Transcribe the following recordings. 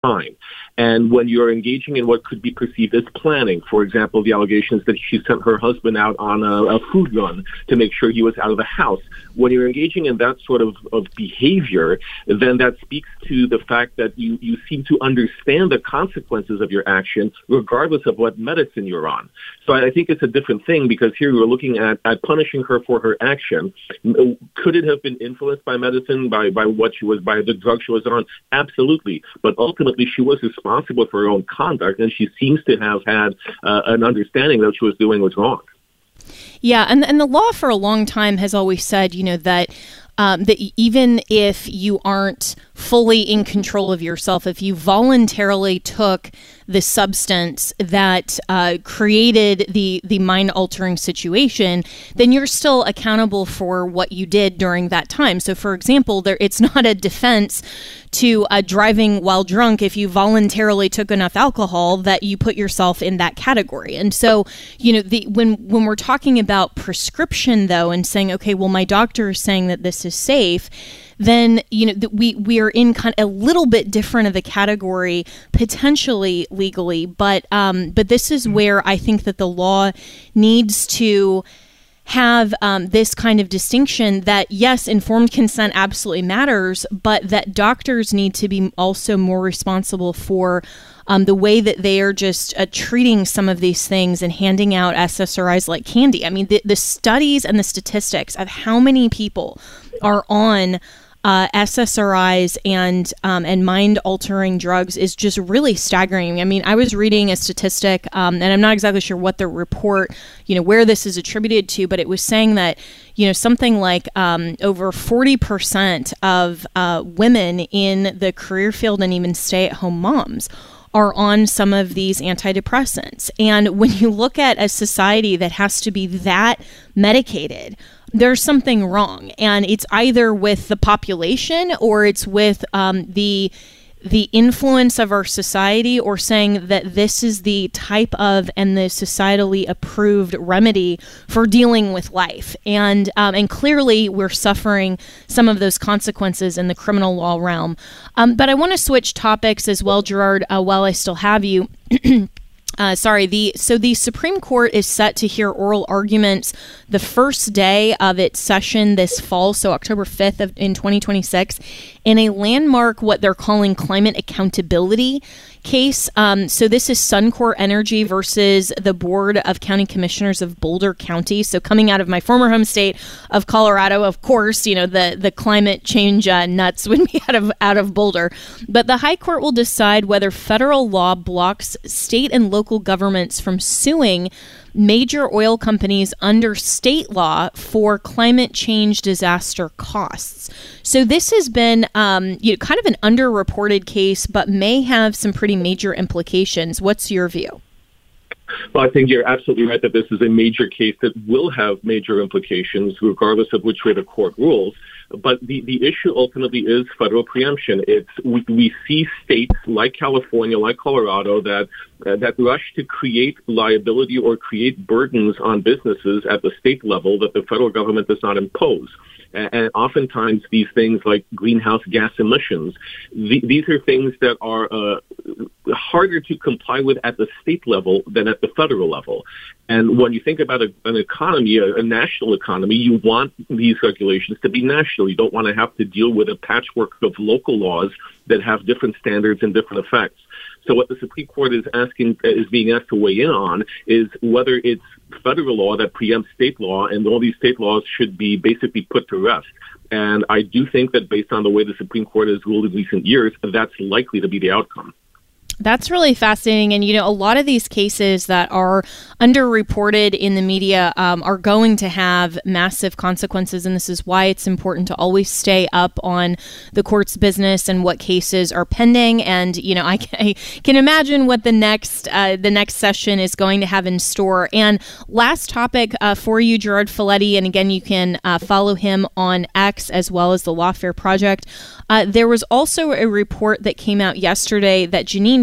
fine. And when you're engaging in what could be perceived as planning, for example, the allegations that she sent her husband out on a food run to make sure he was out of the house, when you're engaging in that sort of behavior, then that speaks to the fact that you seem to understand the consequences of your action, regardless of what medicine you're on. So I think it's a different thing, because here we're looking at punishing her for her action. Could it have been influenced by medicine, by what she was, by the drug she was on? Absolutely. But ultimately, she was responsible for her own conduct, and she seems to have had an understanding that what she was doing was wrong. Yeah, and the law for a long time has always said, that even if you aren't fully in control of yourself, if you voluntarily took the substance that created the mind-altering situation, then you're still accountable for what you did during that time. So, for example, it's not a defense to driving while drunk if you voluntarily took enough alcohol that you put yourself in that category. And so, when we're talking about prescription, though, and saying, okay, well, my doctor is saying that this is safe, then we are in kind of a little bit different of a category potentially legally, but this is where I think that the law needs to have this kind of distinction that, yes, informed consent absolutely matters, but that doctors need to be also more responsible for the way that they are just treating some of these things and handing out SSRIs like candy. I mean, the studies and the statistics of how many people are on SSRIs and mind-altering drugs is just really staggering. I mean, I was reading a statistic, and I'm not exactly sure what the report, where this is attributed to, but it was saying that, something like over 40% of women in the career field and even stay-at-home moms are on some of these antidepressants. And when you look at a society that has to be that medicated, there's something wrong. And it's either with the population or it's with the influence of our society, or saying that this is the type of and the societally approved remedy for dealing with life. And clearly we're suffering some of those consequences in the criminal law realm. But I want to switch topics as well, Gerard, while I still have you. The Supreme Court is set to hear oral arguments the first day of its session this fall, so October 5th in 2026, in a landmark, what they're calling climate accountability case. So this is Suncor Energy versus the Board of County Commissioners of Boulder County. So coming out of my former home state of Colorado, of course, the climate change nuts would be out of Boulder. But the High Court will decide whether federal law blocks state and local governments from suing major oil companies under state law for climate change disaster costs. So this has been kind of an underreported case, but may have some pretty major implications. What's your view? Well, I think you're absolutely right that this is a major case that will have major implications, regardless of which way the court rules. But the issue ultimately is federal preemption. We see states like California, like Colorado, that rush to create liability or create burdens on businesses at the state level that the federal government does not impose. And oftentimes these things like greenhouse gas emissions, these are things that are harder to comply with at the state level than at the federal level. And when you think about an economy, a national economy, you want these regulations to be national. You don't want to have to deal with a patchwork of local laws that have different standards and different effects. So what the Supreme Court is being asked to weigh in on is whether it's federal law that preempts state law, and all these state laws should be basically put to rest. And I do think that based on the way the Supreme Court has ruled in recent years, that's likely to be the outcome. That's really fascinating. And, a lot of these cases that are underreported in the media are going to have massive consequences. And this is why it's important to always stay up on the court's business and what cases are pending. And, I can imagine what the next session is going to have in store. And last topic for you, Gerard Filitti, and again, you can follow him on X as well as the Lawfare Project. There was also a report that came out yesterday that Jeanine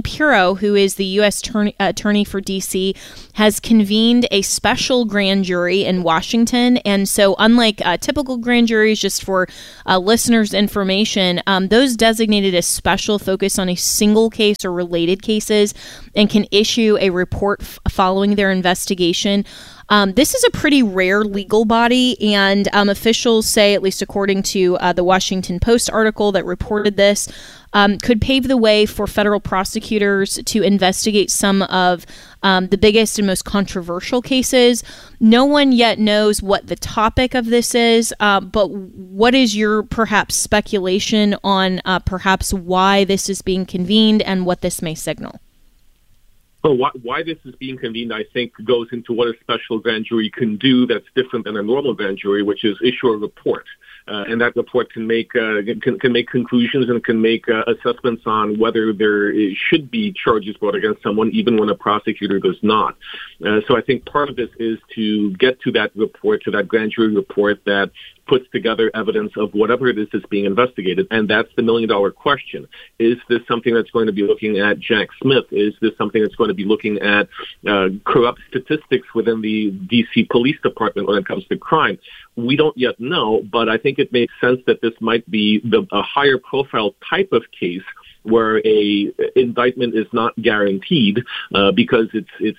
Shapiro, who is the U.S. attorney for D.C., has convened a special grand jury in Washington. And so unlike typical grand juries, just for listeners' information, those designated a special focus on a single case or related cases and can issue a report following their investigation. This is a pretty rare legal body, and officials say, at least according to the Washington Post article that reported this, could pave the way for federal prosecutors to investigate some of the biggest and most controversial cases. No one yet knows what the topic of this is, but what is your perhaps speculation on perhaps why this is being convened and what this may signal? Well, why this is being convened, I think, goes into what a special grand jury can do that's different than a normal grand jury, which is issue a report. And that report can make conclusions and can make assessments on whether there should be charges brought against someone, even when a prosecutor does not. So I think part of this is to get to that report, to that grand jury report that puts together evidence of whatever it is that's being investigated. And that's the million-dollar question. Is this something that's going to be looking at Jack Smith? Is this something that's going to be looking at corrupt statistics within the D.C. Police Department when it comes to crime? We don't yet know, but I think it makes sense that this might be a higher profile type of case where a indictment is not guaranteed because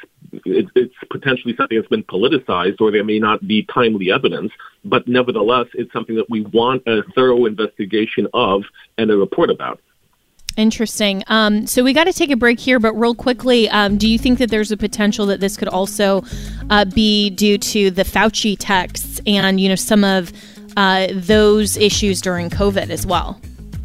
it's potentially something that's been politicized, or there may not be timely evidence. But nevertheless, it's something that we want a thorough investigation of and a report about. Interesting. So we got to take a break here, but real quickly, do you think that there's a potential that this could also be due to the Fauci texts and, some of those issues during COVID as well?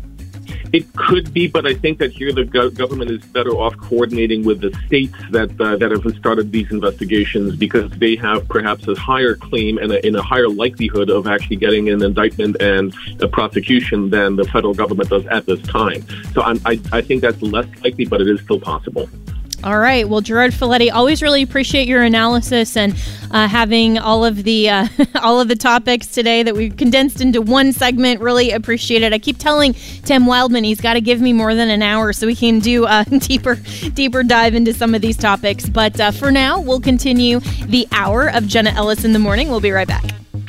It could be, but I think that here the government is better off coordinating with the states that have started these investigations, because they have perhaps a higher claim and a higher likelihood of actually getting an indictment and a prosecution than the federal government does at this time. So I think that's less likely, but it is still possible. All right. Well, Gerard Filitti, always really appreciate your analysis and having all of the topics today that we've condensed into one segment. Really appreciate it. I keep telling Tim Wildman he's got to give me more than an hour so we can do a deeper dive into some of these topics. But for now, we'll continue the hour of Jenna Ellis in the Morning. We'll be right back.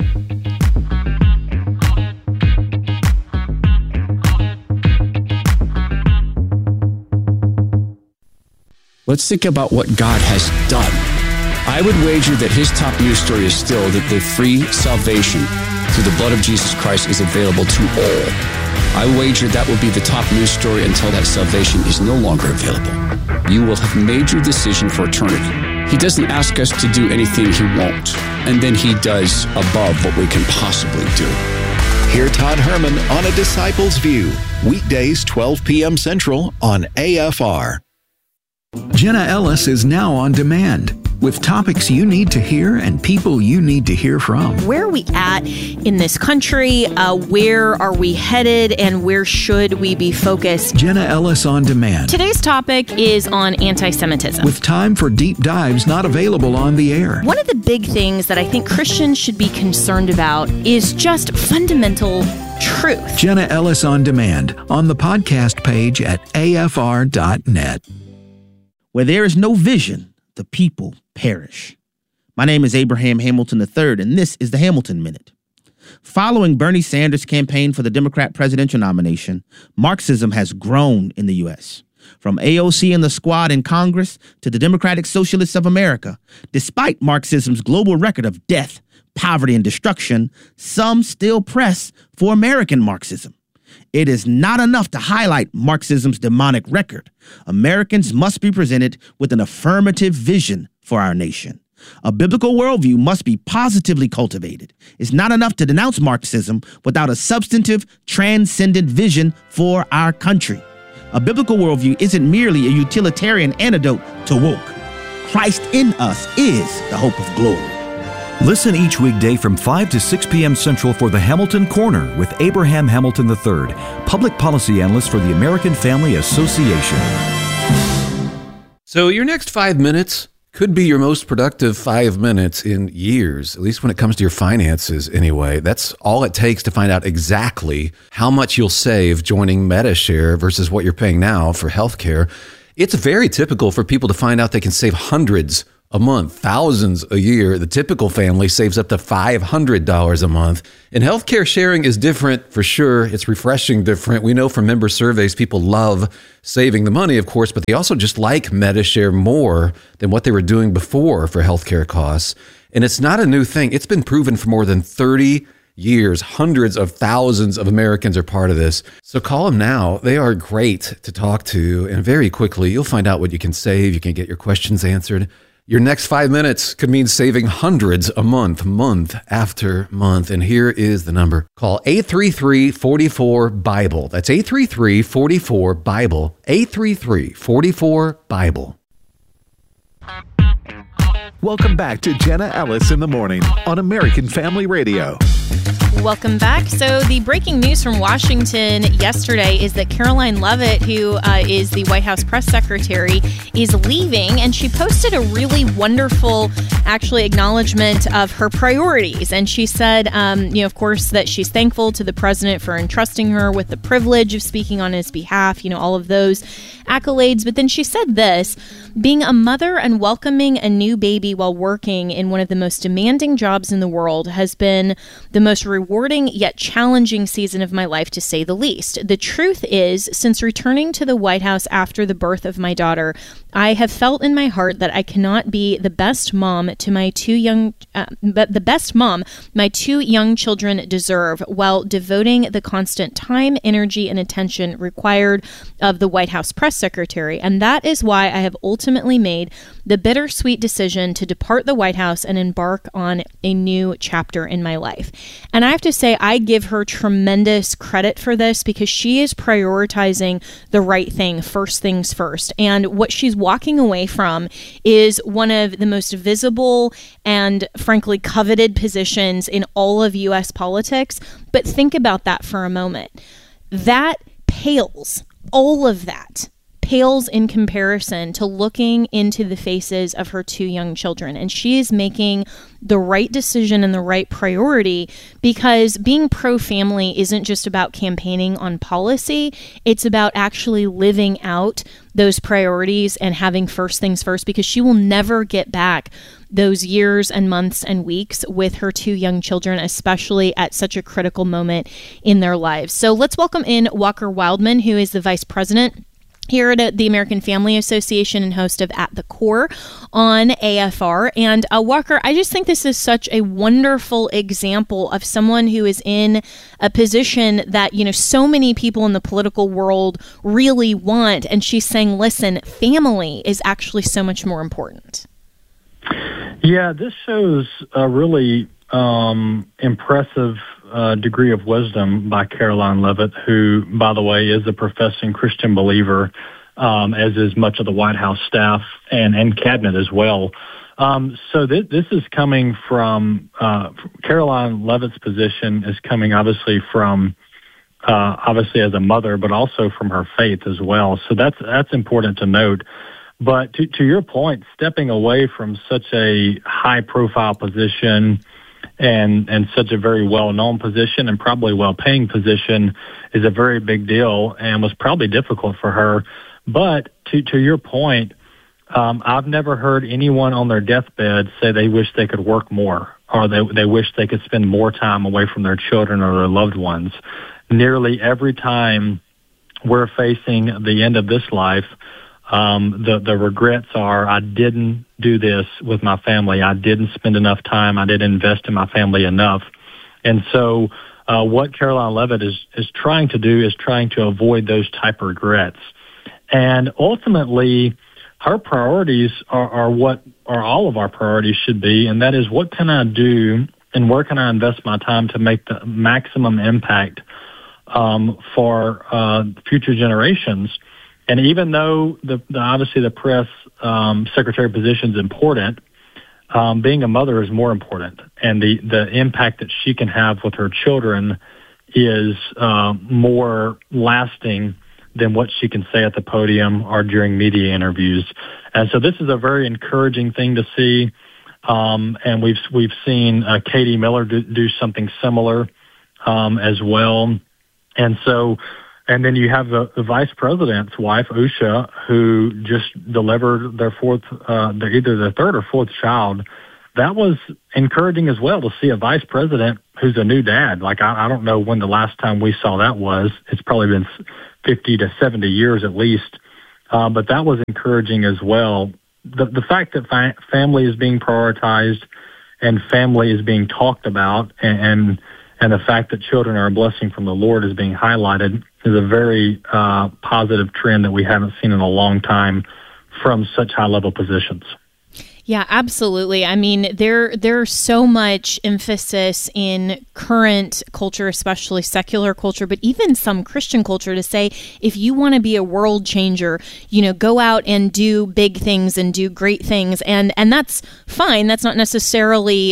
Let's think about what God has done. I would wager that his top news story is still that the free salvation through the blood of Jesus Christ is available to all. I wager that will be the top news story until that salvation is no longer available. You will have made your decision for eternity. He doesn't ask us to do anything he won't, and then he does above what we can possibly do. Hear Todd Herman on A Disciple's View, weekdays 12 p.m. Central on AFR. Jenna Ellis is now on demand with topics you need to hear and people you need to hear from. Where are we at in this country? Where are we headed? And where should we be focused? Jenna Ellis on demand. Today's topic is on anti-Semitism. With time for deep dives not available on the air. One of the big things that I think Christians should be concerned about is just fundamental truth. Jenna Ellis on demand on the podcast page at afr.net. Where there is no vision, the people perish. My name is Abraham Hamilton III, and this is the Hamilton Minute. Following Bernie Sanders' campaign for the Democrat presidential nomination, Marxism has grown in the U.S. From AOC and the Squad in Congress to the Democratic Socialists of America, despite Marxism's global record of death, poverty, and destruction, some still press for American Marxism. It is not enough to highlight Marxism's demonic record. Americans must be presented with an affirmative vision for our nation. A biblical worldview must be positively cultivated. It's not enough to denounce Marxism without a substantive, transcendent vision for our country. A biblical worldview isn't merely a utilitarian antidote to woke. Christ in us is the hope of glory. Listen each weekday from 5 to 6 p.m. Central for the Hamilton Corner with Abraham Hamilton III, public policy analyst for the American Family Association. So your next 5 minutes could be your most productive 5 minutes in years, at least when it comes to your finances anyway. That's all it takes to find out exactly how much you'll save joining MediShare versus what you're paying now for healthcare. It's very typical for people to find out they can save hundreds a month, thousands a year. The typical family saves up to $500 a month. And healthcare sharing is different for sure. It's refreshing different. We know from member surveys, people love saving the money, of course, but they also just like Medi-Share more than what they were doing before for healthcare costs. And it's not a new thing. It's been proven for more than 30 years. Hundreds of thousands of Americans are part of this. So call them now. They are great to talk to. And very quickly, you'll find out what you can save. You can get your questions answered. Your next 5 minutes could mean saving hundreds a month, month after month. And here is the number. Call 833-44-BIBLE. That's 833-44-BIBLE. 833-44-BIBLE. Welcome back to Jenna Ellis in the Morning on American Family Radio. Welcome back. So the breaking news from Washington yesterday is that Karoline Leavitt, who is the White House press secretary, is leaving, and she posted a really wonderful, actually, acknowledgement of her priorities. And she said, of course, that she's thankful to the president for entrusting her with the privilege of speaking on his behalf, all of those accolades. But then she said this: being a mother and welcoming a new baby while working in one of the most demanding jobs in the world has been the most rewarding yet challenging season of my life, to say the least. The truth is, since returning to the White House after the birth of my daughter, I have felt in my heart that I cannot be the best mom to my two young children deserve, while devoting the constant time, energy, and attention required of the White House press secretary. And that is why I have ultimately made the bittersweet decision to depart the White House and embark on a new chapter in my life. And I have to say, I give her tremendous credit for this, because she is prioritizing the right thing, first things first. And what she's walking away from is one of the most visible and frankly coveted positions in all of U.S. politics. But think about that for a moment. That pales, all of that pales in comparison to looking into the faces of her two young children. And she is making the right decision and the right priority, because being pro-family isn't just about campaigning on policy. It's about actually living out those priorities and having first things first, because she will never get back those years and months and weeks with her two young children, especially at such a critical moment in their lives. So let's welcome in Walker Wildman, who is the vice president here at the American Family Association and host of At the Core on AFR. And Walker, I just think this is such a wonderful example of someone who is in a position that, so many people in the political world really want. And she's saying, listen, family is actually so much more important. Yeah, this shows a really impressive degree of wisdom by Karoline Leavitt, who, by the way, is a professing Christian believer, as is much of the White House staff and cabinet as well. So this is coming from Karoline Leavitt's position is coming obviously from obviously as a mother, but also from her faith as well. So that's important to note. But to your point, stepping away from such a high-profile position and such a very well-known position and probably well-paying position is a very big deal and was probably difficult for her. But to your point, I've never heard anyone on their deathbed say they wish they could work more, or they wish they could spend more time away from their children or their loved ones. Nearly every time we're facing the end of this life, the regrets are, I didn't do this with my family. I didn't spend enough time. I didn't invest in my family enough. And so what Karoline Leavitt is trying to do is trying to avoid those type of regrets. And ultimately, her priorities are what all of our priorities should be, and that is, what can I do and where can I invest my time to make the maximum impact for future generations. And even though obviously the press secretary position is important, being a mother is more important, and the impact that she can have with her children is more lasting than what she can say at the podium or during media interviews. And so this is a very encouraging thing to see. And we've seen Katie Miller do something similar as well. And so And then you have the vice president's wife, Usha, who just delivered their either their third or fourth child. That was encouraging as well to see a vice president who's a new dad. Like, I don't know when the last time we saw that was. It's probably been 50 to 70 years at least. But that was encouraging as well. The fact that family is being prioritized and family is being talked about, and the fact that children are a blessing from the Lord is being highlighted is a very positive trend that we haven't seen in a long time from such high-level positions. Yeah, absolutely. I mean, there's so much emphasis in current culture, especially secular culture, but even some Christian culture, to say, if you want to be a world changer, go out and do big things and do great things. And that's fine. That's not necessarily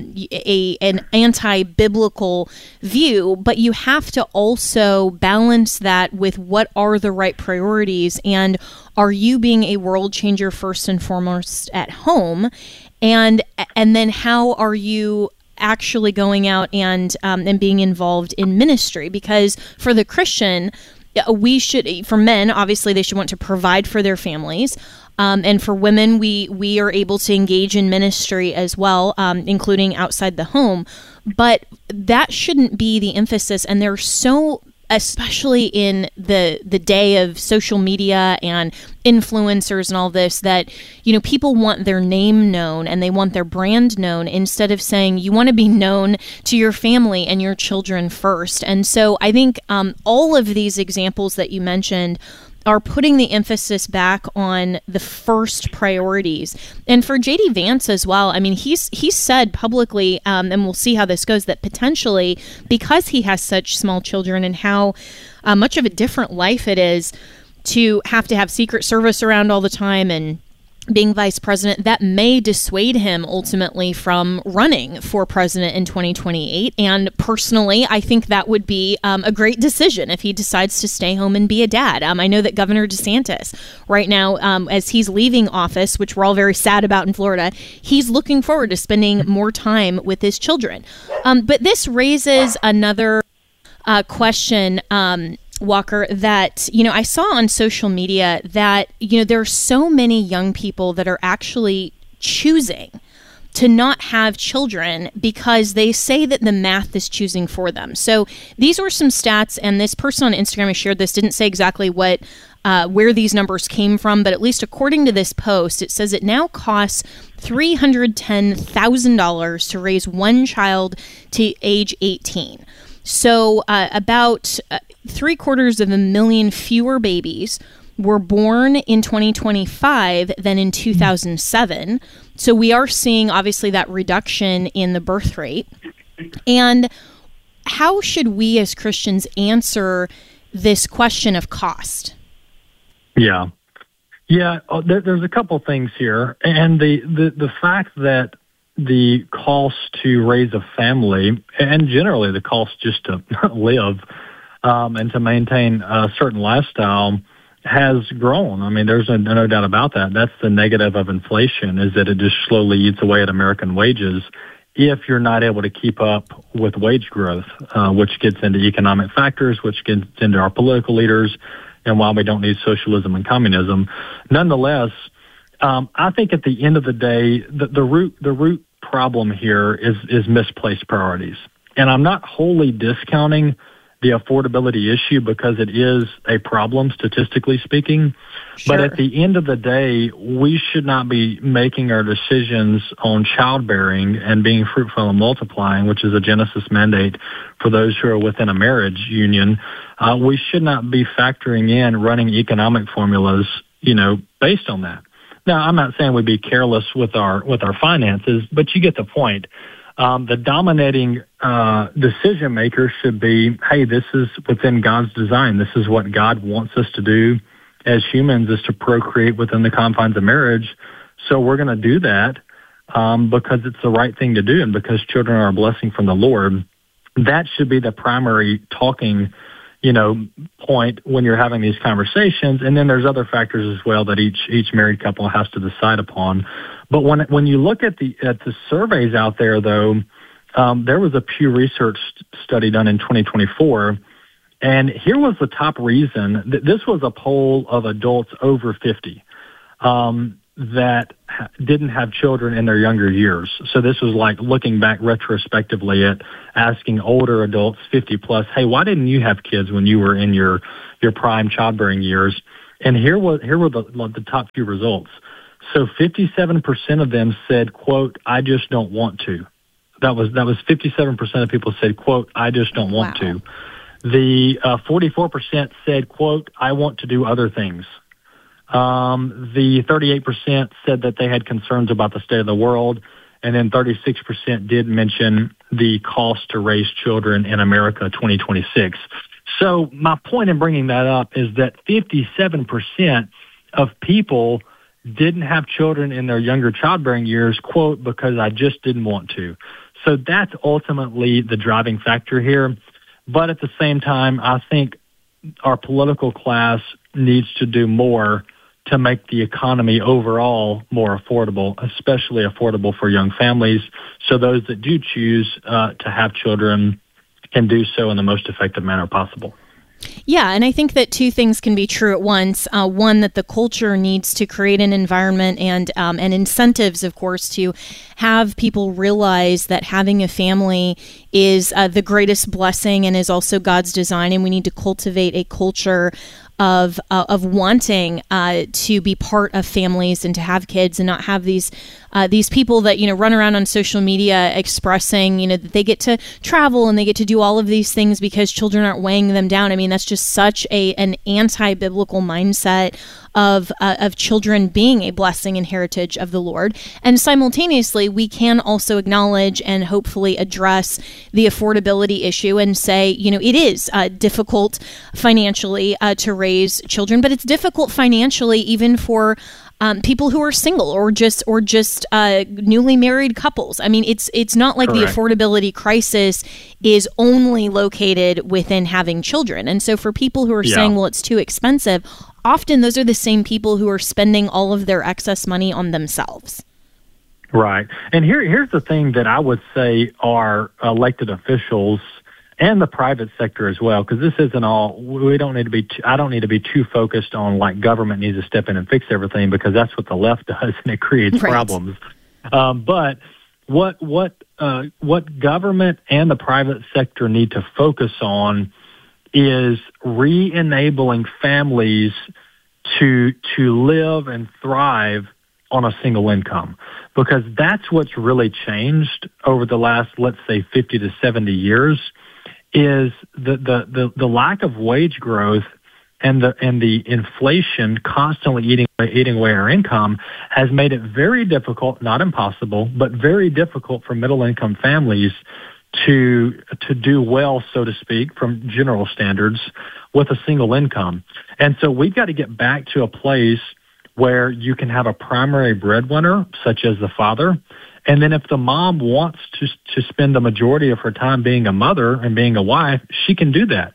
an anti-biblical view, but you have to also balance that with what are the right priorities, and are you being a world changer first and foremost at home? And then how are you actually going out and being involved in ministry? Because for the Christian, for men, obviously they should want to provide for their families. And for women, we are able to engage in ministry as well, including outside the home. But that shouldn't be the emphasis. And there's especially in the day of social media and influencers and all this, that, people want their name known and they want their brand known, instead of saying you want to be known to your family and your children first. And so I think all of these examples that you mentioned are putting the emphasis back on the first priorities. And for J.D. Vance as well, I mean, he's said publicly, and we'll see how this goes, that potentially, because he has such small children and how much of a different life it is to have Secret Service around all the time and being vice president, that may dissuade him ultimately from running for president in 2028. And personally, I think that would be a great decision if he decides to stay home and be a dad. I know that Governor DeSantis right now, as he's leaving office, which we're all very sad about in Florida, he's looking forward to spending more time with his children. But this raises another question, Walker, that, I saw on social media that, there are so many young people that are actually choosing to not have children because they say that the math is choosing for them. So these were some stats, and this person on Instagram who shared this didn't say exactly where these numbers came from, but at least according to this post, it says it now costs $310,000 to raise one child to age 18. So about 750,000 fewer babies were born in 2025 than in 2007. So we are seeing, obviously, that reduction in the birth rate. And how should we as Christians answer this question of cost? Yeah. There's a couple things here. And the fact that the cost to raise a family, and generally the cost just to live and to maintain a certain lifestyle, has grown. I mean, there's no doubt about that. That's the negative of inflation, is that it just slowly eats away at American wages if you're not able to keep up with wage growth, which gets into economic factors, which gets into our political leaders, and why we don't need socialism and communism. Nonetheless, I think at the end of the day, the root problem here is misplaced priorities. And I'm not wholly discounting the affordability issue, because it is a problem, statistically speaking. Sure. But at the end of the day, we should not be making our decisions on childbearing and being fruitful and multiplying, which is a Genesis mandate for those who are within a marriage union. We should not be factoring in running economic formulas, based on that. Now, I'm not saying we be careless with our finances, but you get the point. The dominating decision maker should be, hey, this is within God's design. This is what God wants us to do as humans, is to procreate within the confines of marriage. So we're going to do that because it's the right thing to do, and because children are a blessing from the Lord. That should be the primary talking point when you're having these conversations. And then there's other factors as well that each married couple has to decide upon. But when you look at the surveys out there, though, there was a Pew Research study done in 2024, And here was the top reason. This was a poll of adults over 50 that didn't have children in their younger years. So this was like looking back retrospectively at asking older adults, 50 plus, hey, why didn't you have kids when you were in your prime childbearing years? And here were the top few results. So 57% of them said, quote, I just don't want to. That was 57% of people said, quote, I just don't want to. The 44% said, quote, I want to do other things. The 38% said that they had concerns about the state of the world, and then 36% did mention the cost to raise children in America 2026. So my point in bringing that up is that 57% of people didn't have children in their younger childbearing years, quote, because I just didn't want to. So that's ultimately the driving factor here. But at the same time, I think our political class needs to do more to make the economy overall more affordable, especially affordable for young families, so those that do choose to have children can do so in the most effective manner possible. Yeah, and I think that two things can be true at once. One, that the culture needs to create an environment and incentives, of course, to have people realize that having a family is the greatest blessing and is also God's design, and we need to cultivate a culture of wanting to be part of families and to have kids and not have these people that, run around on social media expressing, that they get to travel and they get to do all of these things because children aren't weighing them down. I mean, that's just such an anti-biblical mindset of children being a blessing and heritage of the Lord. And simultaneously, we can also acknowledge and hopefully address the affordability issue and say, it is difficult financially to raise children, but it's difficult financially even for people who are single or just newly married couples. I mean, it's not like Correct. The affordability crisis is only located within having children. And so for people who are saying, well, it's too expensive, often those are the same people who are spending all of their excess money on themselves. Right. And here's the thing that I would say our elected officials and the private sector as well, because this isn't all, I don't need to be too focused on like government needs to step in and fix everything, because that's what the left does and it creates problems. But what government and the private sector need to focus on is re-enabling families to live and thrive on a single income, because that's what's really changed over the last, let's say, 50 to 70 years, is the lack of wage growth and the inflation constantly eating away our income has made it very difficult, not impossible, but very difficult for middle income families to do well, so to speak, from general standards with a single income. And so we've got to get back to a place where you can have a primary breadwinner, such as the father, and then if the mom wants to spend the majority of her time being a mother and being a wife, she can do that.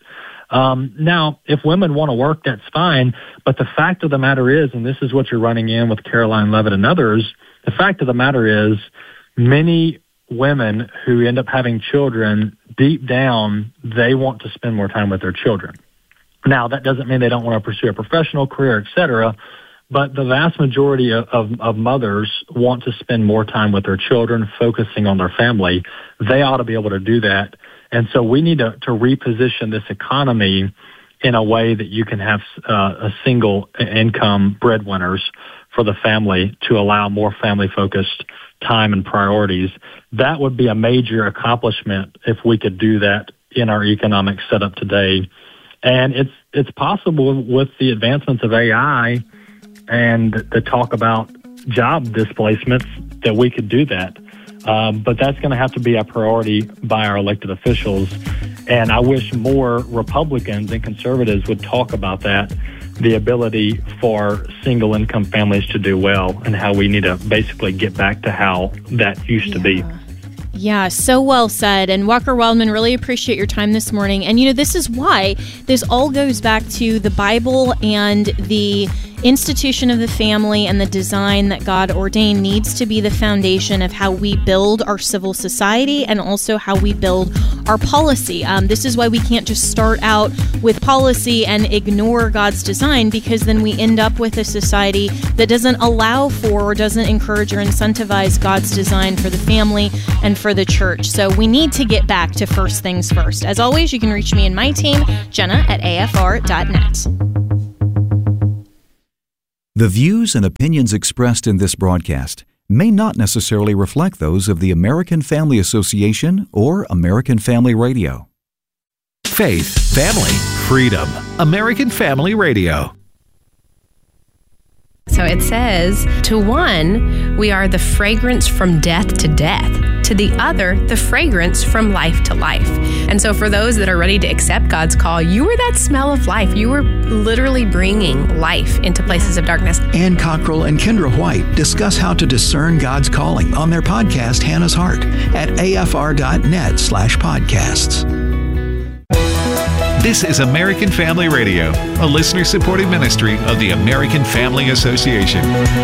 Now, if women want to work, that's fine. But the fact of the matter is, and this is what you're running in with Karoline Leavitt and others, the fact of the matter is many women who end up having children, deep down, they want to spend more time with their children. Now, that doesn't mean they don't want to pursue a professional career, et cetera. But the vast majority of mothers want to spend more time with their children, focusing on their family. They ought to be able to do that. And so we need to reposition this economy in a way that you can have a single income breadwinners for the family to allow more family-focused time and priorities. That would be a major accomplishment if we could do that in our economic setup today. And it's possible with the advancements of AI and the talk about job displacements that we could do that. But that's going to have to be a priority by our elected officials. And I wish more Republicans and conservatives would talk about that, the ability for single income families to do well and how we need to basically get back to how that used to be. Yeah, so well said. And Walker Wildman, really appreciate your time this morning. And, this is why this all goes back to the Bible and the institution of the family and the design that God ordained needs to be the foundation of how we build our civil society and also how we build our policy. This is why we can't just start out with policy and ignore God's design, because then we end up with a society that doesn't allow for or doesn't encourage or incentivize God's design for the family and for the church. So we need to get back to first things first. As always, you can reach me and my team, Jenna at afr.net. The views and opinions expressed in this broadcast may not necessarily reflect those of the American Family Association or American Family Radio. Faith, family, freedom. American Family Radio. So it says, to one, we are the fragrance from death to death. To the other, the fragrance from life to life. And so for those that are ready to accept God's call, you were that smell of life. You were literally bringing life into places of darkness. Ann Cockrell and Kendra White discuss how to discern God's calling on their podcast, Hannah's Heart, at afr.net/podcasts. This is American Family Radio, a listener-supported ministry of the American Family Association.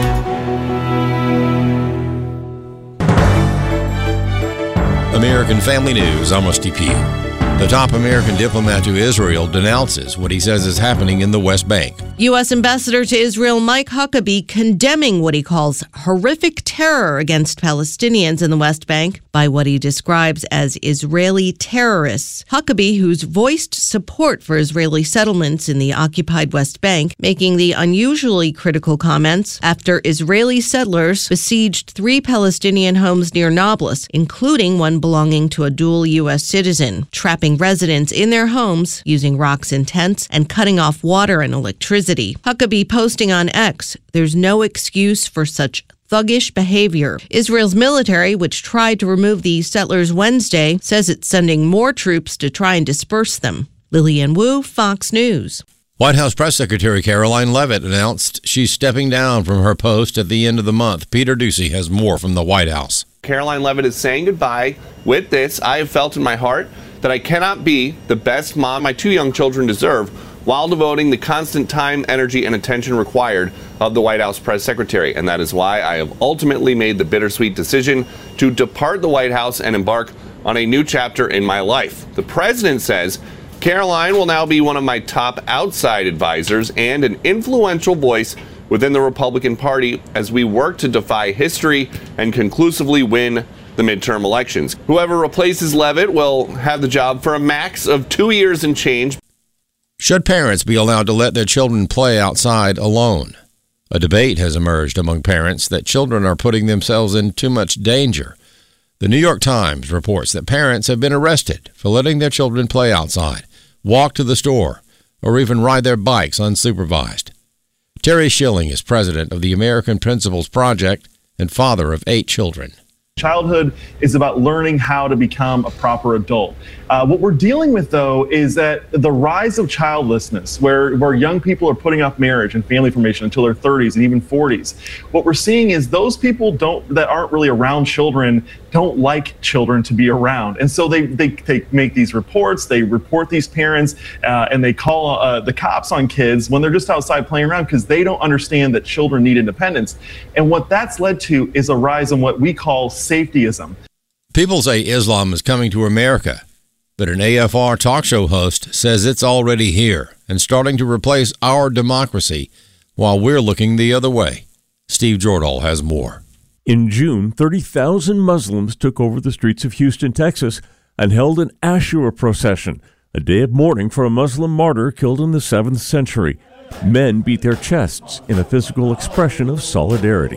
American Family News, I'm Rusty Pugh. The top American diplomat to Israel denounces what he says is happening in the West Bank. U.S. Ambassador to Israel Mike Huckabee condemning what he calls horrific terror against Palestinians in the West Bank by what he describes as Israeli terrorists. Huckabee, who's voiced support for Israeli settlements in the occupied West Bank, making the unusually critical comments after Israeli settlers besieged 3 Palestinian homes near Nablus, including one belonging to a dual U.S. citizen, trapping residents in their homes using rocks and tents and cutting off water and electricity. Huckabee posting on X, "There's no excuse for such thuggish behavior." Israel's military, which tried to remove the settlers Wednesday, says it's sending more troops to try and disperse them. Lillian Wu, Fox News. White House Press Secretary Caroline Leavitt announced she's stepping down from her post at the end of the month. Peter Ducey has more from the White House. Caroline Leavitt is saying goodbye. With this, I have felt in my heart that I cannot be the best mom my 2 young children deserve while devoting the constant time, energy, and attention required of the White House press secretary. And that is why I have ultimately made the bittersweet decision to depart the White House and embark on a new chapter in my life. The president says Caroline will now be one of my top outside advisors and an influential voice within the Republican Party as we work to defy history and conclusively win the midterm elections. Whoever replaces Leavitt will have the job for a max of 2 years and change. Should parents be allowed to let their children play outside alone? A debate has emerged among parents that children are putting themselves in too much danger. The New York Times reports that parents have been arrested for letting their children play outside, walk to the store, or even ride their bikes unsupervised. Terry Schilling is president of the American Principles Project and father of 8 children. Childhood is about learning how to become a proper adult. What we're dealing with, though, is that the rise of childlessness, where young people are putting off marriage and family formation until their 30s and even 40s. What we're seeing is those people that aren't really around children don't like children to be around. And so they make these reports, they report these parents, and they call the cops on kids when they're just outside playing around because they don't understand that children need independence. And what that's led to is a rise in what we call safetyism. People say Islam is coming to America, but an AFR talk show host says it's already here and starting to replace our democracy while we're looking the other way. Steve Jordahl has more. In June, 30,000 Muslims took over the streets of Houston, Texas, and held an Ashura procession, a day of mourning for a Muslim martyr killed in the 7th century. Men beat their chests in a physical expression of solidarity.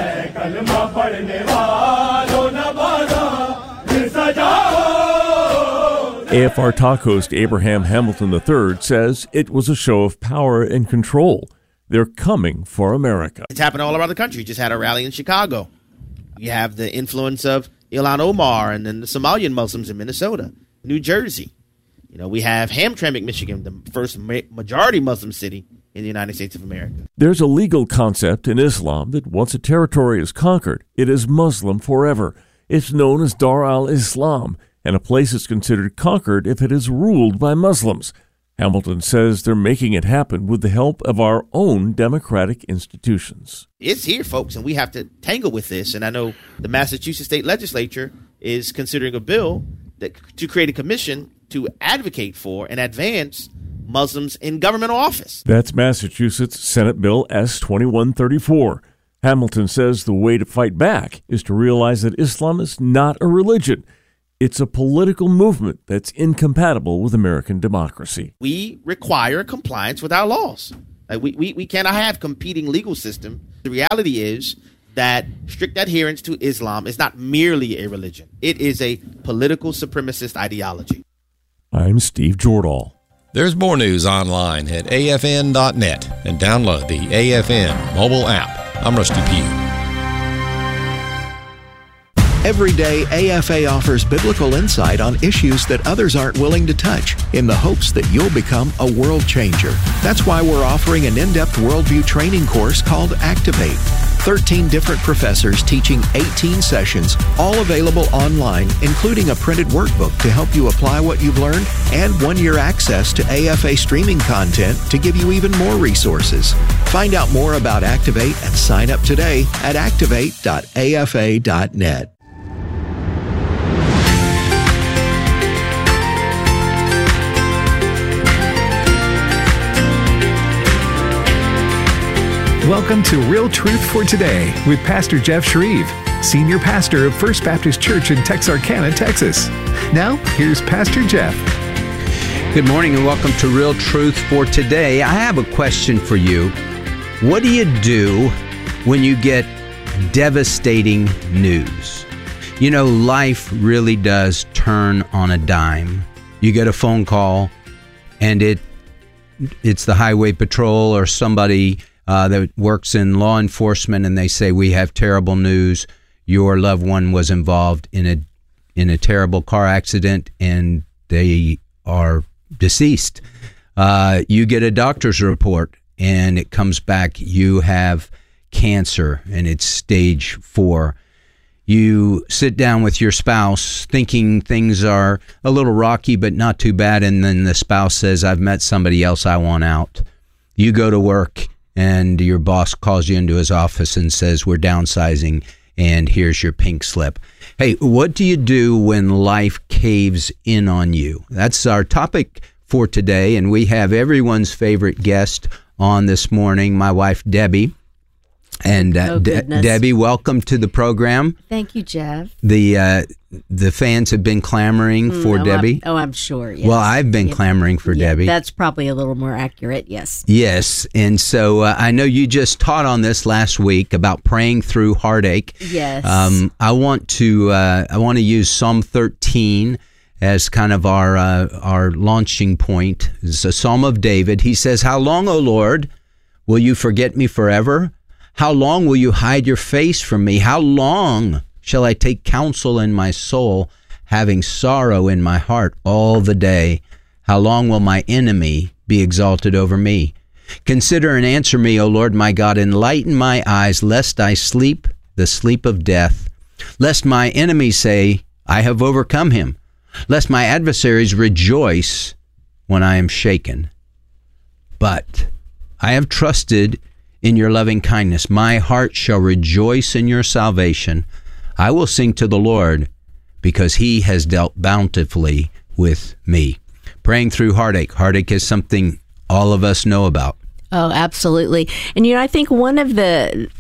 AFR talk host Abraham Hamilton III says it was a show of power and control. They're coming for America. It's happened all around the country. Just had a rally in Chicago. You have the influence of Ilhan Omar and then the Somalian Muslims in Minnesota, New Jersey. You know, we have Hamtramck, Michigan, the first majority Muslim city in the United States of America. There's a legal concept in Islam that once a territory is conquered, it is Muslim forever. It's known as Dar al-Islam, and a place is considered conquered if it is ruled by Muslims. Hamilton says they're making it happen with the help of our own democratic institutions. It's here, folks, and we have to tangle with this. And I know the Massachusetts State Legislature is considering a bill to create a commission to advocate for and advance Muslims in governmental office. That's Massachusetts Senate Bill S-2134. Hamilton says the way to fight back is to realize that Islam is not a religion. It's a political movement that's incompatible with American democracy. We require compliance with our laws. We cannot have competing legal system. The reality is that strict adherence to Islam is not merely a religion. It is a political supremacist ideology. I'm Steve Jordahl. There's more news online at afn.net and download the AFN mobile app. I'm Rusty Pugh. Every day, AFA offers biblical insight on issues that others aren't willing to touch in the hopes that you'll become a world changer. That's why we're offering an in-depth worldview training course called Activate. 13 different professors teaching 18 sessions, all available online, including a printed workbook to help you apply what you've learned and 1-year access to AFA streaming content to give you even more resources. Find out more about Activate and sign up today at activate.afa.net. Welcome to Real Truth for Today with Pastor Jeff Shreve, Senior Pastor of First Baptist Church in Texarkana, Texas. Now, here's Pastor Jeff. Good morning and welcome to Real Truth for Today. I have a question for you. What do you do when you get devastating news? You know, life really does turn on a dime. You get a phone call and it's the highway patrol or somebody that works in law enforcement, and they say, we have terrible news. Your loved one was involved in a terrible car accident and they are deceased. You get a doctor's report and it comes back, you have cancer and it's stage 4. You sit down with your spouse thinking things are a little rocky but not too bad, and then the spouse says, I've met somebody else, I want out. You go to work and your boss calls you into his office and says, we're downsizing and here's your pink slip. Hey, what do you do when life caves in on you? That's our topic for today, and we have everyone's favorite guest on this morning, my wife, Debbie. And Debbie, welcome to the program. Thank you, Jeff. The fans have been clamoring for Debbie. I'm sure. Yes. Well, I've been clamoring for Debbie. That's probably a little more accurate. Yes. Yes, and so I know you just taught on this last week about praying through heartache. Yes. I want to use Psalm 13 as kind of our launching point. It's a Psalm of David. He says, "How long, O Lord, will you forget me forever? How long will you hide your face from me? How long shall I take counsel in my soul, having sorrow in my heart all the day? How long will my enemy be exalted over me? Consider and answer me, O Lord my God. Enlighten my eyes, lest I sleep the sleep of death. Lest my enemies say, I have overcome him. Lest my adversaries rejoice when I am shaken. But I have trusted in your loving kindness. My heart shall rejoice in your salvation. I will sing to the Lord because he has dealt bountifully with me." Praying through heartache. Heartache is something all of us know about. Oh, absolutely. And, I think one of the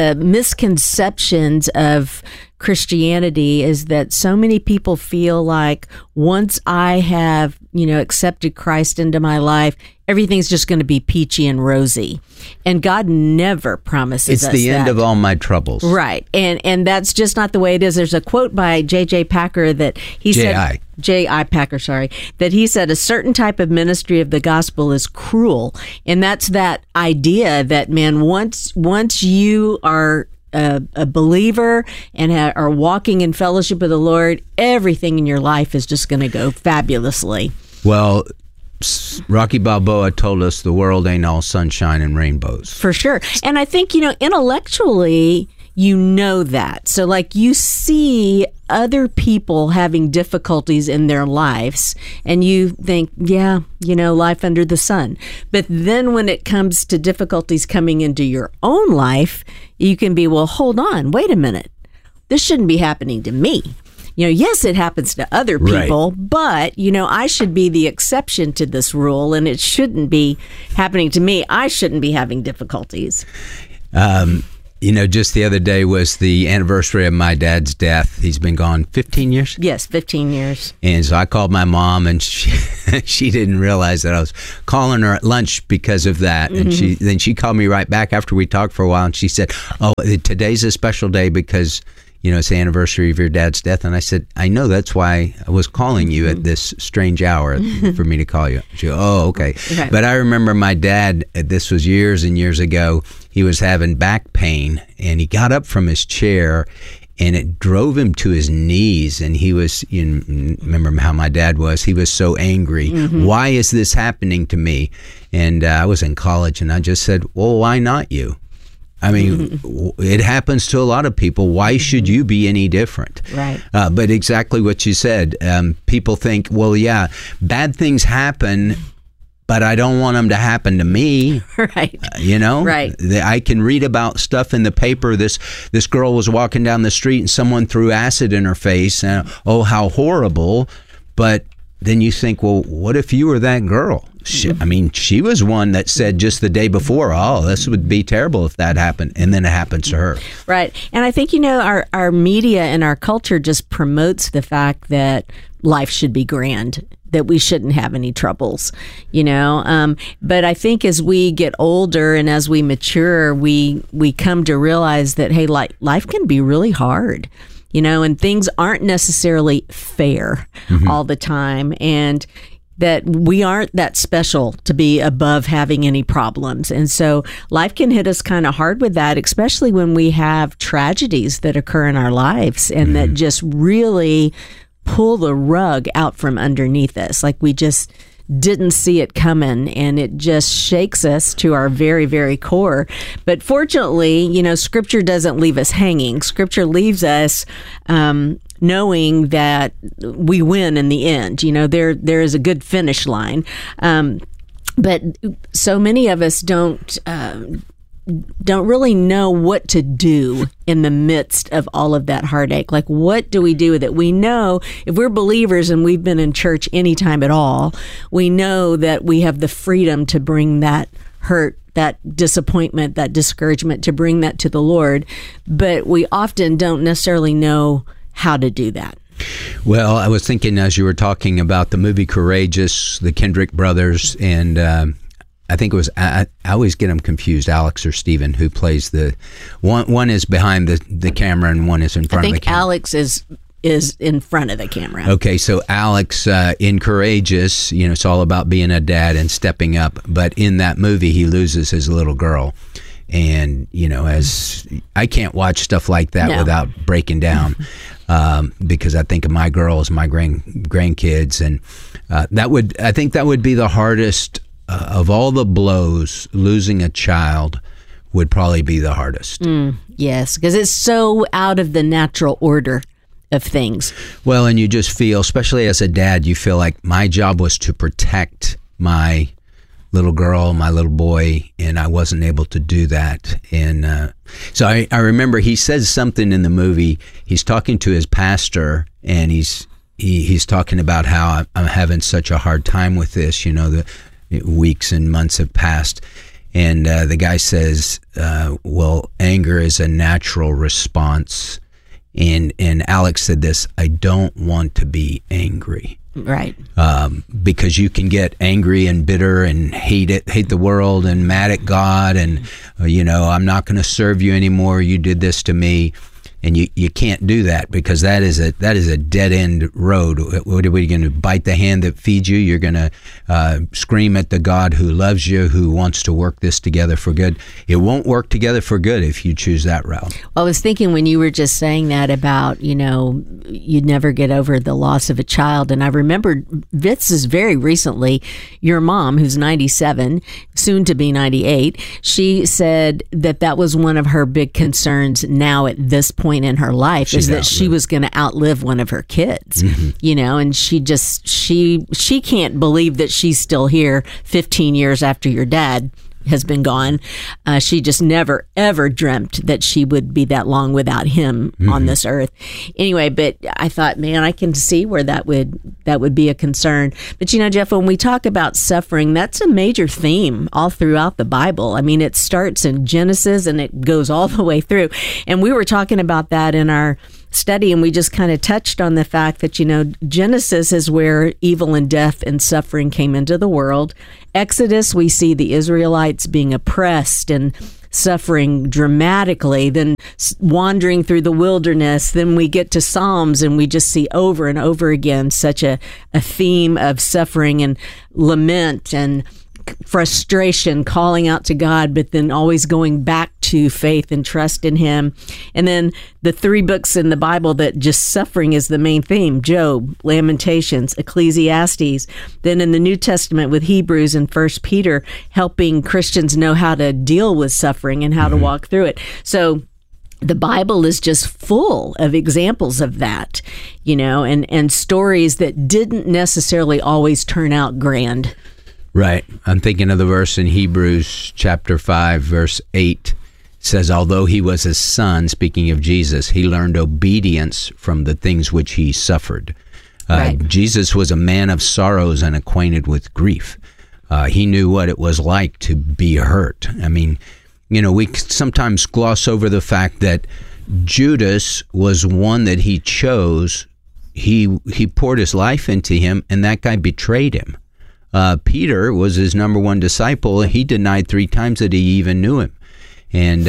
misconceptions of Christianity is that so many people feel like once I have, accepted Christ into my life, everything's just going to be peachy and rosy. And God never promises us that. It's the end of all my troubles. Right. And that's just not the way it is. There's a quote by J.I. Packer that he said, J.I. Packer, that he said, a certain type of ministry of the gospel is cruel. And that's that idea that, man, once you are a believer and are walking in fellowship with the Lord, everything in your life is just going to go fabulously. Well, Rocky Balboa told us the world ain't all sunshine and rainbows. For sure. And I think, intellectually, you know that. So like you see other people having difficulties in their lives and you think, yeah, life under the sun. But then when it comes to difficulties coming into your own life, you can be, well, hold on, wait a minute. This shouldn't be happening to me. Yes, it happens to other people, but, I should be the exception to this rule and it shouldn't be happening to me. I shouldn't be having difficulties. Just the other day was the anniversary of my dad's death. He's been gone 15 years? Yes, 15 years. And so I called my mom, and she didn't realize that I was calling her at lunch because of that. And then she called me right back after we talked for a while, and she said, oh, today's a special day because it's the anniversary of your dad's death. And I said, I know, that's why I was calling you at this strange hour for me to call you. She goes, oh, okay. But I remember my dad, this was years and years ago, he was having back pain and he got up from his chair and it drove him to his knees. And he was, remember how my dad was, he was so angry. Why is this happening to me? And I was in college and I just said, well, why not you? I mean, it happens to a lot of people. Why should you be any different? Right. But exactly what you said. People think, well, yeah, bad things happen, but I don't want them to happen to me. Right. Right. I can read about stuff in the paper. This girl was walking down the street and someone threw acid in her face. And, oh, how horrible. But then you think, well, what if you were that girl? She was one that said just the day before, oh, this would be terrible if that happened. And then it happens to her. Right. And I think, our media and our culture just promotes the fact that life should be grand, that we shouldn't have any troubles, But I think as we get older and as we mature, we come to realize that, hey, life can be really hard. And things aren't necessarily fair all the time. And that we aren't that special to be above having any problems. And so life can hit us kind of hard with that, especially when we have tragedies that occur in our lives and that just really pull the rug out from underneath us. Like we just didn't see it coming and it just shakes us to our very, very core. But fortunately, Scripture doesn't leave us hanging. Scripture leaves us knowing that we win in the end. There is a good finish line. But so many of us don't really know what to do in the midst of all of that heartache. Like, what do we do with it? We know if we're believers and we've been in church anytime at all, we know that we have the freedom to bring that hurt, that disappointment, that discouragement, to bring that to the Lord. But we often don't necessarily know how to do that. Well, I was thinking as you were talking about the movie Courageous, the Kendrick brothers, and I think it was, I always get them confused, Alex or Steven, who plays the, one is behind the camera and one is in front of the camera. I think Alex is in front of the camera. Okay, so Alex in Courageous, it's all about being a dad and stepping up, but in that movie he loses his little girl. And, as I can't watch stuff like that without breaking down because I think of my girls, my grandkids. And I think that would be the hardest of all the blows. Losing a child would probably be the hardest. Yes, because it's so out of the natural order of things. Well, and you just feel, especially as a dad, you feel like my job was to protect my little girl, my little boy, and I wasn't able to do that. And so I remember he says something in the movie. He's talking to his pastor, and he's talking about how I'm having such a hard time with this. The weeks and months have passed, and the guy says, "Well, anger is a natural response." And Alex said this: "I don't want to be angry." Right. Because you can get angry and bitter and hate the world and mad at God and, I'm not going to serve you anymore. You did this to me. And you can't do that, because that is a dead end road. What are we going to bite the hand that feeds you? You're going to scream at the God who loves you, who wants to work this together for good. It won't work together for good if you choose that route. Well, I was thinking when you were just saying that about, you'd never get over the loss of a child. And I remembered this is very recently, your mom, who's 97, soon to be 98, she said that was one of her big concerns now at this point in her life, is that she was going to outlive one of her kids, and she can't believe that she's still here 15 years after your dad has been gone. She just never, ever dreamt that she would be that long without him on this earth. Anyway, but I thought, man, I can see where that would be a concern. But, Jeff, when we talk about suffering, that's a major theme all throughout the Bible. I mean, it starts in Genesis and it goes all the way through. And we were talking about that in our study, and we just kind of touched on the fact that, Genesis is where evil and death and suffering came into the world. Exodus, we see the Israelites being oppressed and suffering dramatically, then wandering through the wilderness. Then we get to Psalms, and we just see over and over again such a theme of suffering and lament and frustration, calling out to God, but then always going back to faith and trust in Him. And then the 3 books in the Bible that just suffering is the main theme: Job, Lamentations, Ecclesiastes. Then in the New Testament with Hebrews and 1 Peter, helping Christians know how to deal with suffering and how to walk through it. So the Bible is just full of examples of that, and stories that didn't necessarily always turn out grand. Right. I'm thinking of the verse in Hebrews chapter 5, verse 8. It says, although he was a son, speaking of Jesus, he learned obedience from the things which he suffered. Right. Jesus was a man of sorrows and acquainted with grief. He knew what it was like to be hurt. I mean, we sometimes gloss over the fact that Judas was one that he chose. He poured his life into him, and that guy betrayed him. Peter was his number one disciple. He denied 3 times that he even knew him. And,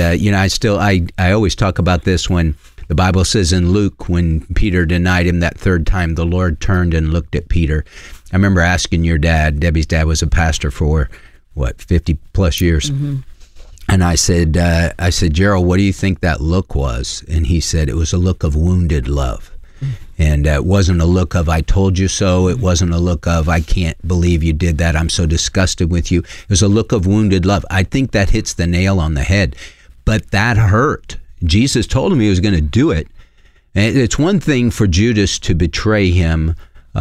I always talk about this when the Bible says in Luke, when Peter denied him that 3rd time, the Lord turned and looked at Peter. I remember asking your dad, Debbie's dad was a pastor for, 50 plus years. And I said, Gerald, what do you think that look was? And he said, it was a look of wounded love. And it wasn't a look of, I told you so. It wasn't a look of, I can't believe you did that. I'm so disgusted with you. It was a look of wounded love. I think that hits the nail on the head. But that hurt. Jesus told him he was going to do it. And it's one thing for Judas to betray him.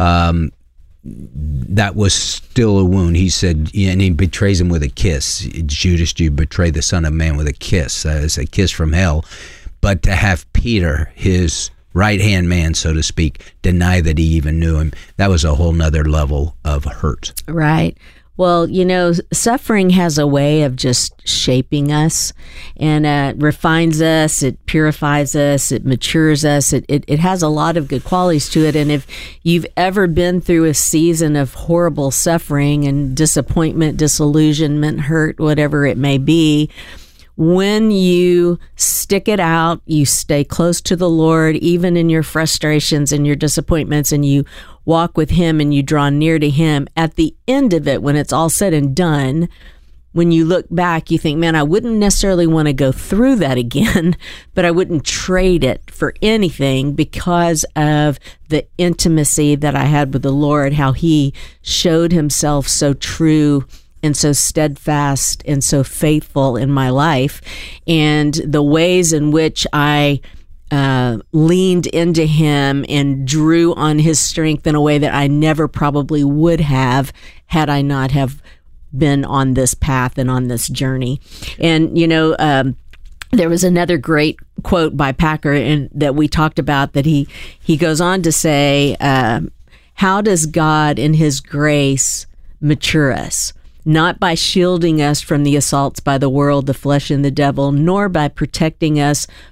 That was still a wound. He said, and he betrays him with a kiss. Judas, you betray the Son of Man with a kiss. It's a kiss from hell. But to have Peter, his right-hand man, so to speak, deny that he even knew him, that was a whole nother level of hurt. Right. Well, suffering has a way of just shaping us, and it refines us, it purifies us, it matures us. It has a lot of good qualities to it. And if you've ever been through a season of horrible suffering and disappointment, disillusionment, hurt, whatever it may be, when you stick it out, you stay close to the Lord, even in your frustrations and your disappointments, and you walk with Him and you draw near to Him, at the end of it, when it's all said and done, when you look back, you think, man, I wouldn't necessarily want to go through that again, but I wouldn't trade it for anything because of the intimacy that I had with the Lord, how He showed Himself so true and so steadfast and so faithful in my life, and the ways in which I leaned into Him and drew on His strength in a way that I never probably would have had I not have been on this path and on this journey. And there was another great quote by Packer that we talked about, that he goes on to say, how does God in His grace mature us? Not by shielding us from the assaults by the world, the flesh, and the devil, nor by protecting us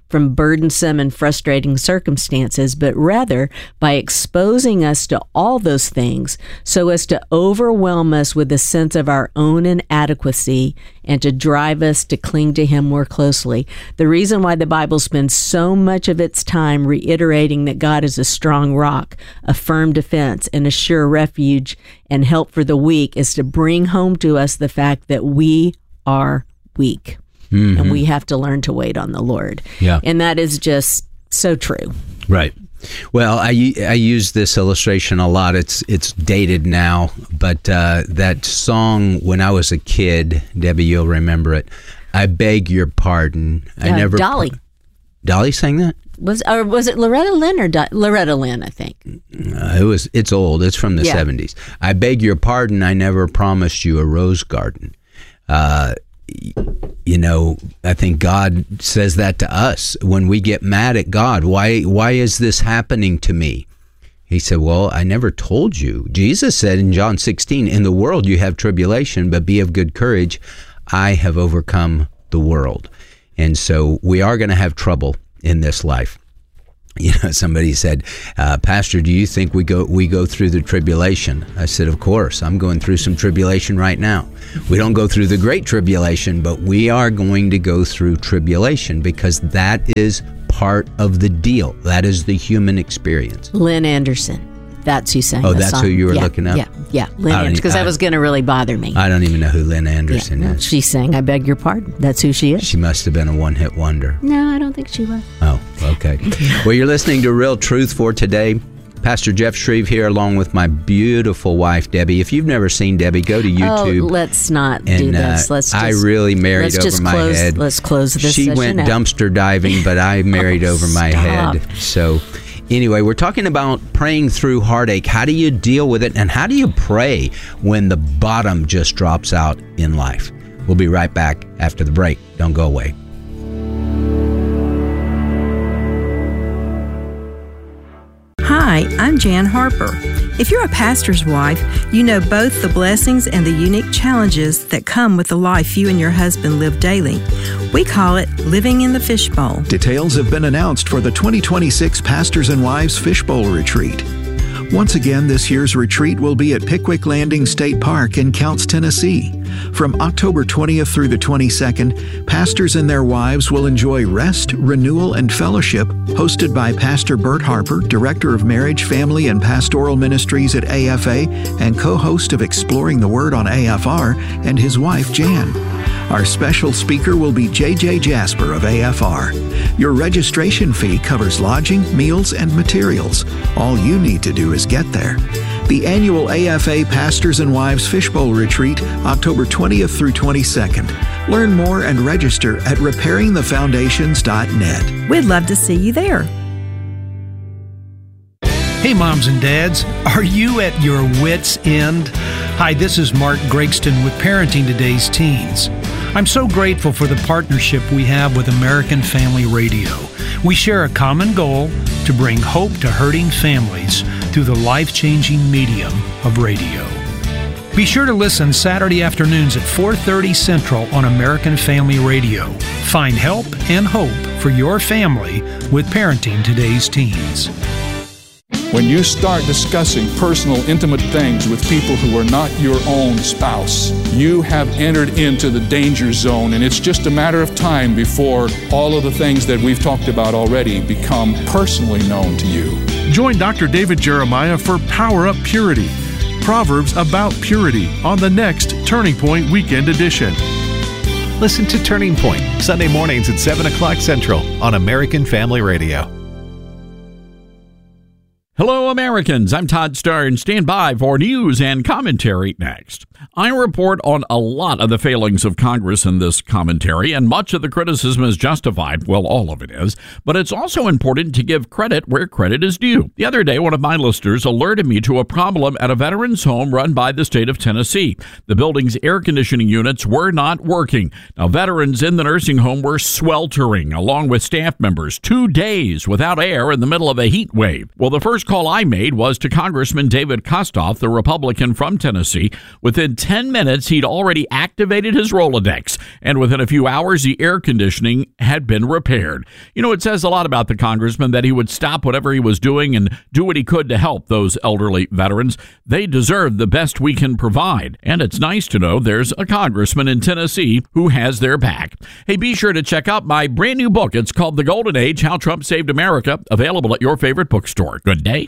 from burdensome and frustrating circumstances, but rather by exposing us to all those things so as to overwhelm us with a sense of our own inadequacy and to drive us to cling to him more closely. The reason why the Bible spends so much of its time reiterating that God is a strong rock, a firm defense, and a sure refuge and help for the weak is to bring home to us the fact that we are weak. Mm-hmm. And we have to learn to wait on the Lord. Yeah. And that is just so true. Right. Well, I use this illustration a lot. It's dated now, but that song when I was a kid, Debbie, you'll remember it. I beg your pardon. Dolly sang that? Was it Loretta Lynn or Loretta Lynn, I think. It's old. It's from the 70s. I beg your pardon. I never promised you a rose garden. I think God says that to us when we get mad at God. Why is this happening to me? He said, well, I never told you. Jesus said in John 16, in the world you have tribulation, but be of good courage. I have overcome the world. And so we are going to have trouble in this life. Somebody said, Pastor, do you think we go through the tribulation? I said, of course. I'm going through some tribulation right now. We don't go through the great tribulation, but we are going to go through tribulation because that is part of the deal. That is the human experience. Lynn Anderson. That's who sang the song. Oh, that's who you were looking up? Yeah, Lynn Anderson, because that was going to really bother me. I don't even know who Lynn Anderson is. She sang I Beg Your Pardon. That's who she is. She must have been a one-hit wonder. No, I don't think she was. Oh, okay. Well, you're listening to Real Truth for Today. Pastor Jeff Shreve here along with my beautiful wife, Debbie. If you've never seen Debbie, go to YouTube. Oh, let's not do this. I really married over my head. Let's close this She went dumpster diving, but I married over my head. So anyway, we're talking about praying through heartache. How do you deal with it? And how do you pray when the bottom just drops out in life? We'll be right back after the break. Don't go away. Hi, I'm Jan Harper. If you're a pastor's wife, you know both the blessings and the unique challenges that come with the life you and your husband live daily. We call it living in the fishbowl. Details have been announced for the 2026 Pastors and Wives Fishbowl Retreat. Once again, this year's retreat will be at Pickwick Landing State Park in Counce, Tennessee. From October 20th through the 22nd, pastors and their wives will enjoy rest, renewal, and fellowship, hosted by Pastor Bert Harper, Director of Marriage, Family, and Pastoral Ministries at AFA and co-host of Exploring the Word on AFR, and his wife, Jan. Our special speaker will be J.J. Jasper of AFR. Your registration fee covers lodging, meals, and materials. All you need to do is get there. The annual AFA Pastors and Wives Fishbowl Retreat, October 20th through 22nd. Learn more and register at repairingthefoundations.net. We'd love to see you there. Hey, moms and dads, are you at your wits' end? Hi, this is Mark Gregston with Parenting Today's Teens. I'm so grateful for the partnership we have with American Family Radio. We share a common goal to bring hope to hurting families through the life-changing medium of radio. Be sure to listen Saturday afternoons at 4:30 Central on American Family Radio. Find help and hope for your family with Parenting Today's Teens. When you start discussing personal, intimate things with people who are not your own spouse, you have entered into the danger zone, and it's just a matter of time before all of the things that we've talked about already become personally known to you. Join Dr. David Jeremiah for Power Up Purity, Proverbs about purity, on the next Turning Point Weekend Edition. Listen to Turning Point, Sunday mornings at 7 o'clock Central on American Family Radio. Hello, Americans. I'm Todd Starr, and stand by for news and commentary next. I report on a lot of the failings of Congress in this commentary, and much of the criticism is justified. Well, all of it is. But it's also important to give credit where credit is due. The other day, one of my listeners alerted me to a problem at a veterans home run by the state of Tennessee. The building's air conditioning units were not working. Now, veterans in the nursing home were sweltering, along with staff members, 2 days without air in the middle of a heat wave. Well, the first call I made was to Congressman David Kostoff, the Republican from Tennessee. Within within 10 minutes, he'd already activated his Rolodex, and within a few hours, the air conditioning had been repaired. You know, it says a lot about the congressman that he would stop whatever he was doing and do what he could to help those elderly veterans. They deserve the best we can provide, and it's nice to know there's a congressman in Tennessee who has their back. Hey, be sure to check out my brand new book. It's called The Golden Age, How Trump Saved America, available at your favorite bookstore. Good day.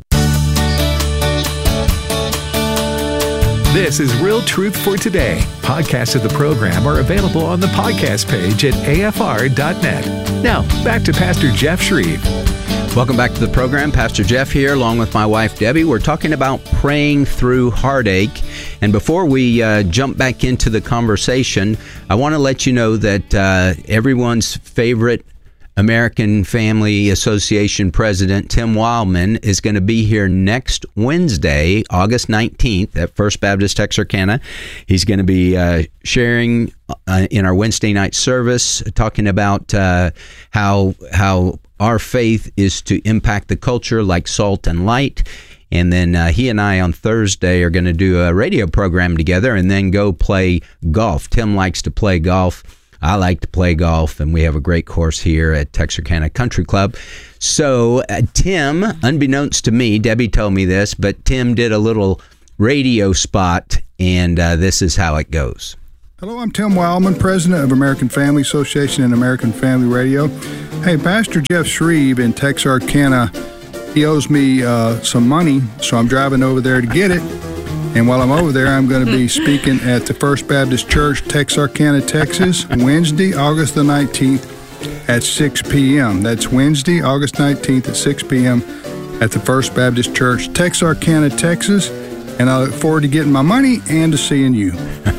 This is Real Truth for Today. Podcasts of the program are available on the podcast page at afr.net. Now, back to Pastor Jeff Shreve. Welcome back to the program. Pastor Jeff here, along with my wife, Debbie. We're talking about praying through heartache. And before we jump back into the conversation, I want to let you know that everyone's favorite American Family Association President Tim Wildman is going to be here next Wednesday, August 19th at First Baptist Texarkana. He's going to be sharing in our Wednesday night service, talking about how our faith is to impact the culture like salt and light. And then he and I on Thursday are going to do a radio program together and then go play golf. Tim likes to play golf. I like to play golf, and we have a great course here at Texarkana Country Club. So Tim, unbeknownst to me, Debbie told me this, but Tim did a little radio spot, and this is how it goes. Hello, I'm Tim Wildman, president of American Family Association and American Family Radio. Hey, Pastor Jeff Shreve in Texarkana, he owes me some money, so I'm driving over there to get it. And while I'm over there, I'm going to be speaking at the First Baptist Church, Texarkana, Texas, Wednesday, August the 19th at 6 p.m. That's Wednesday, August 19th at 6 p.m. at the First Baptist Church, Texarkana, Texas. And I look forward to getting my money and to seeing you.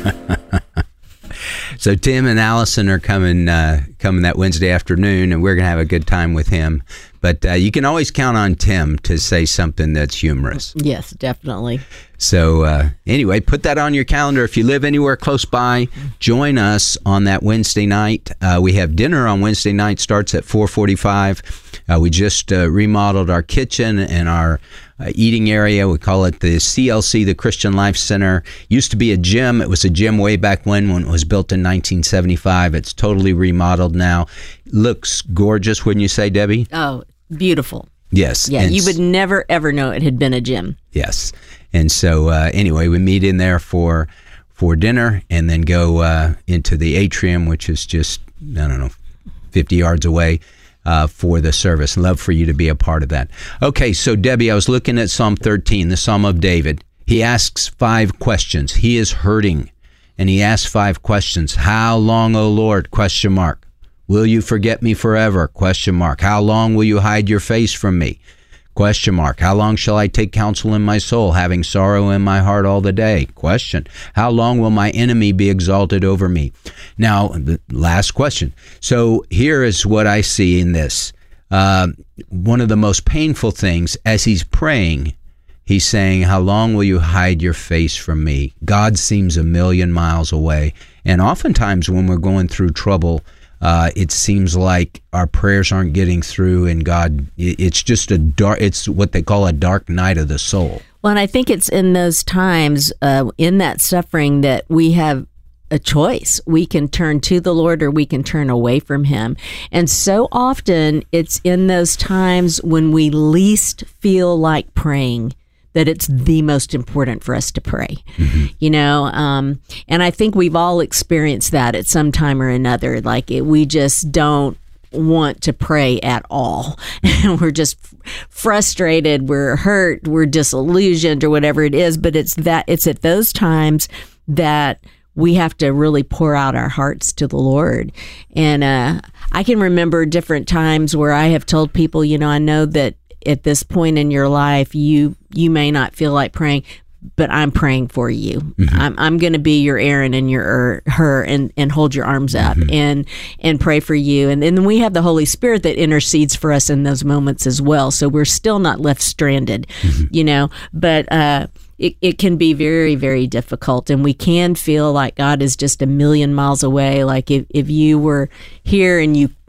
So Tim and Allison are coming that Wednesday afternoon, and we're going to have a good time with him. But you can always count on Tim to say something that's humorous. Yes, definitely. So anyway, put that on your calendar. If you live anywhere close by, join us on that Wednesday night. We have dinner on Wednesday night, starts at 4:45. We just remodeled our kitchen and our eating area. We call it the CLC, the Christian Life Center. Used to be a gym. It was a gym way back when it was built in 1975. It's totally remodeled now. Looks gorgeous, wouldn't you say, Debbie? Oh, beautiful. Yes. Yeah, you would never, ever know it had been a gym. Yes. And so anyway, we meet in there for dinner and then go into the atrium, which is just, 50 yards away. For the service. Love for you to be a part of that. Okay, so Debbie, I was looking at Psalm 13, the Psalm of David. He asks 5 questions. He is hurting, and he asks 5 questions. How long, O Lord? ? Will you forget me forever? ? How long will you hide your face from me? ? How long shall I take counsel in my soul, having sorrow in my heart all the day? ? How long will my enemy be exalted over me? Now, the last question. So here is what I see in this. One of the most painful things, as he's praying, he's saying, how long will you hide your face from me? God seems a million miles away. And oftentimes when we're going through trouble, it seems like our prayers aren't getting through, and God, it's just it's what they call a dark night of the soul. Well, and I think it's in those times, in that suffering, that we have a choice. We can turn to the Lord or we can turn away from him. And so often it's in those times when we least feel like praying that it's the most important for us to pray, and I think we've all experienced that at some time or another. Like we just don't want to pray at all. And we're just frustrated, we're hurt, we're disillusioned or whatever it is. But it's at those times that we have to really pour out our hearts to the Lord. And I can remember different times where I have told people, I know that at this point in your life, you may not feel like praying, but I'm praying for you. Mm-hmm. I'm going to be your Aaron and your her and hold your arms up and pray for you. And then we have the Holy Spirit that intercedes for us in those moments as well. So we're still not left stranded, but it can be very, very difficult. And we can feel like God is just a million miles away. Like if you were here and you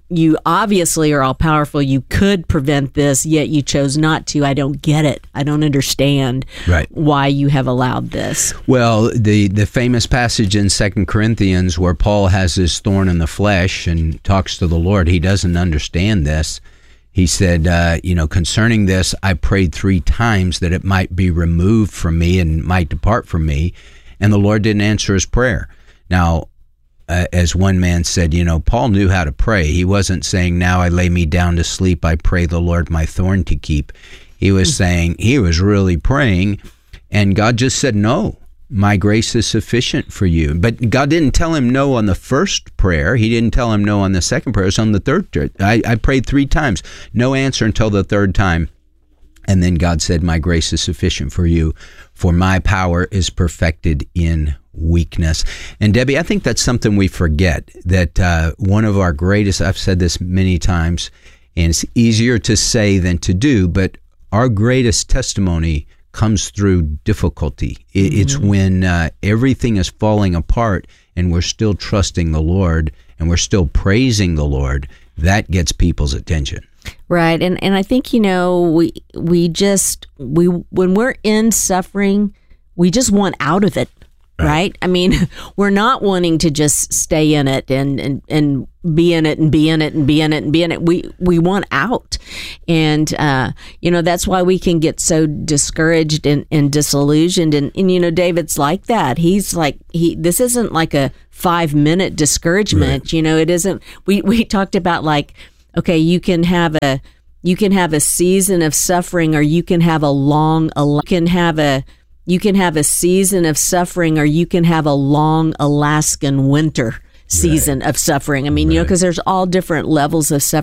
you obviously are all powerful. You could prevent this, yet you chose not to. I don't get it. I don't understand why you have allowed this. Well, the famous passage in 2 Corinthians where Paul has his thorn in the flesh and talks to the Lord, he doesn't understand this. He said, concerning this, I prayed 3 times that it might be removed from me and might depart from me. And the Lord didn't answer his prayer. Now, as one man said, Paul knew how to pray. He wasn't saying, now I lay me down to sleep, I pray the Lord my thorn to keep. He was saying, he was really praying, and God just said, no, my grace is sufficient for you. But God didn't tell him no on the first prayer. He didn't tell him no on the second prayer. It's on the third. I prayed 3 times. No answer until the third time. And then God said, my grace is sufficient for you, for my power is perfected in weakness. And Debbie, I think that's something we forget, that one of our greatest, I've said this many times, and it's easier to say than to do, but our greatest testimony comes through difficulty. It's when everything is falling apart and we're still trusting the Lord and we're still praising the Lord, that gets people's attention. Right. And I think, we when we're in suffering, we just want out of it. Right? I mean, we're not wanting to just stay in it and be in it and be in it and be in it and be in it. We want out. And, that's why we can get so discouraged and disillusioned. And, David's like that. He's like, this isn't like a 5-minute discouragement. Right. It isn't, we talked about like, okay, you can have a season of suffering, or you can have you can have a season of suffering, or you can have a long Alaskan winter season of suffering. I mean, because there's all different levels of suffering.